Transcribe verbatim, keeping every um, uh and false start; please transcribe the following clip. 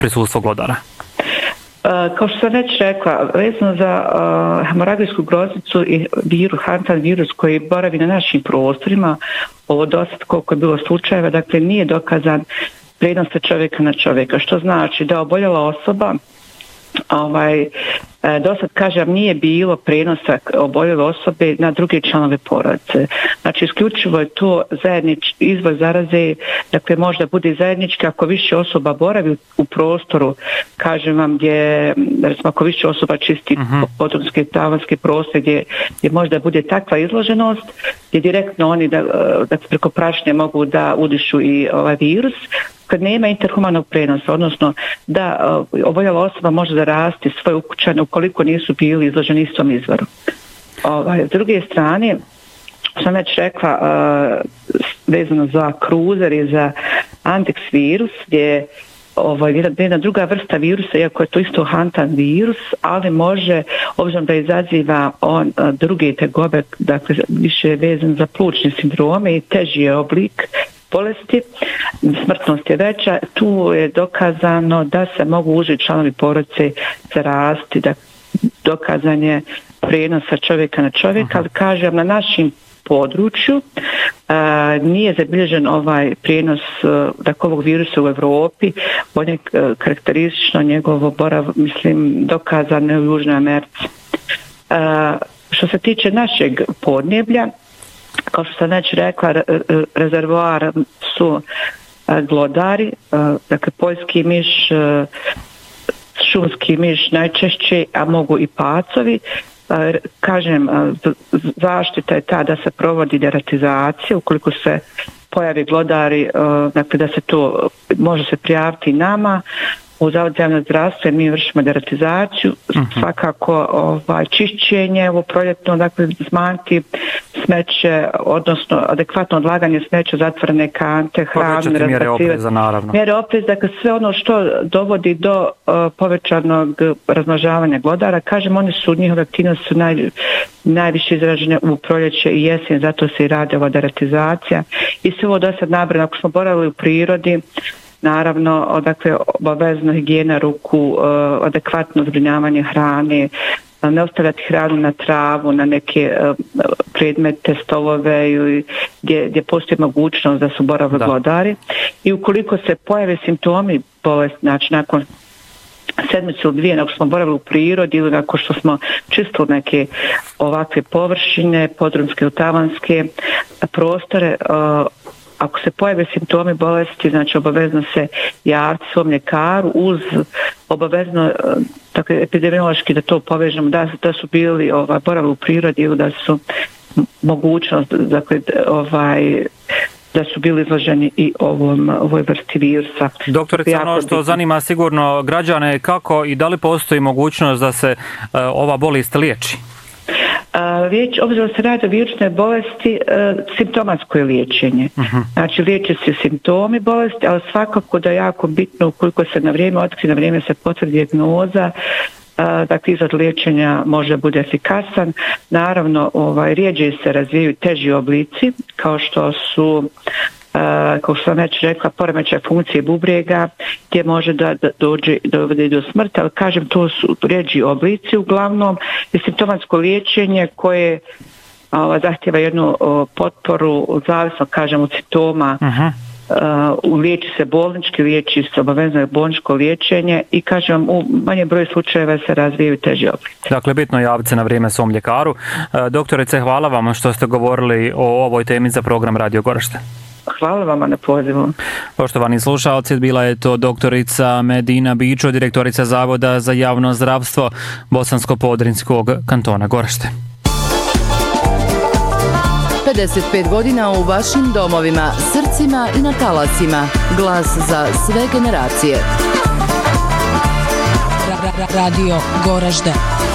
prisustvo glodara? Uh, kao što sam već rekla, vezano za uh, hemoragijsku groznicu i virus, hantan virus koji boravi na našim prostorima, ovo dosta koliko je bilo slučajeva, dakle nije dokazan prenos sa čovjeka na čovjeka, što znači da oboljela osoba ovaj, do sad kažem nije bilo prenosa oboljele osobe na druge članove porodice. Znači isključivo je to zajednički izvor zaraze, dakle možda bude zajednički ako više osoba boravi u prostoru, kažem vam gdje, recimo ako više osoba čisti uh-huh. podrumske, tavanske prostore gdje, gdje možda bude takva izloženost, gdje direktno oni da, da preko prašne mogu da udišu i ovaj virus, kad nema interhumanog prenosa, odnosno da uh, oboljela osoba može da rasti svoje ukućane ukoliko nisu bili izloženi istom izvoru. Ovaj, s druge strane, sam već rekla uh, vezano za kruzer i za Andex virus, gdje ovaj, jedna druga vrsta virusa, iako je to isto hantan virus, ali može, obzirom da izaziva on uh, druge tegobe, dakle više je vezan za plućne sindrome i teži je oblik bolesti, smrtnost je veća, tu je dokazano da se mogu uži članovi porodice zarasti, da dokazan je prenos sa čovjeka na čovjeka, ali kažem na našim području a, nije zabilježen ovaj prijenos takovog virusa u Europi, on je karakteristično njegovo borav, mislim, dokazano u Južnoj Americi. A, što se tiče našeg podneblja, kao što sam već rekla, rezervoar su glodari, dakle poljski miš, šumski miš najčešće, a mogu i pacovi. Kažem, zaštita je ta da se provodi deratizacija, ukoliko se pojavi glodari, dakle da se to može se prijaviti nama. U Zavodu za javno zdravstvo mi vršimo deratizaciju, uh-huh. svakako ovaj, čišćenje, ovo proljetno, dakle zmanjiti smeće, odnosno adekvatno odlaganje smeća, zatvorene kante, hrane, mjere opreza, naravno. Mjere opreza, dakle sve ono što dovodi do uh, povećanog razmnožavanja glodara, kažem, oni su, njihove aktivnosti su naj, najviše izražene u proljeće i jesen, zato se i radi ova deratizacija. I sve ovo do sad nabrano, ako smo boravili u prirodi, naravno, dakle, obavezno higijena ruku, adekvatno zbrinjavanje hrane, ne ostavljati hranu na travu, na neke predmete, stolove gdje, gdje postoji mogućnost da su boravili glodari. I ukoliko se pojave simptomi bolesti, znači nakon sedmicu ili dvije, nakon smo boravili u prirodi ili nakon što smo čistili neke ovakve površine, podrumske ili tavanske prostore, ako se pojave simptomi bolesti, znači obavezno se javiti svom ljekaru uz obavezno tako, epidemiološki da to povežemo, da, da su bili ovaj, boravili u prirodi ili da su mogućnost, dakle, ovaj, da su bili izloženi i ovom, ovoj vrsti virusa. Doktorice, ono što zanima sigurno građane, kako i da li postoji mogućnost da se uh, ova bolest liječi? Liječ, obzirom se radi o virusne bolesti, e, simptomatsko je liječenje. Uh-huh. Znači liječe se simptomi bolesti, ali svakako da je jako bitno ukoliko se na vrijeme otkrije, na vrijeme se potvrdi dijagnoza, a, dakle izvod liječenja može bude efikasan. Naravno, ovaj, rijeđe se razvijaju teži oblici, kao što su Uh, kao što sam već rekla, poremećaj funkcije bubrega, gdje može da, da dođe dovede do smrti, ali kažem, to su rijeđi oblici uglavnom i simptomatsko liječenje koje uh, zahtjeva jednu uh, potporu, zavisno kažem od simptoma. Uh-huh. Uh, liječi se bolnički, liječi se obavezno bolničko liječenje i kažem, u manje broj slučajeva se razvijaju teži oblici. Dakle, bitno javiti se na vrijeme svom ljekaru. Uh, doktorice, hvala vam što ste govorili o ovoj temi za program Radio Goražde. Hvala vama na pozivu. Poštovani slušalci, bila je to doktorica Medina Bićo, direktorica Zavoda za javno zdravstvo Bosansko-Podrinjskog kantona Goražde. pedeset pet godina u vašim domovima, srcima i na talasima. Glas za sve generacije. Radio Goražde.